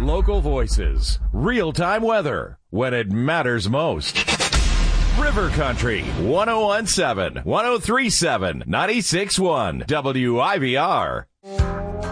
Local voices, real-time weather, when it matters most. River Country, 101.7, 103.7, 96.1, WIVR.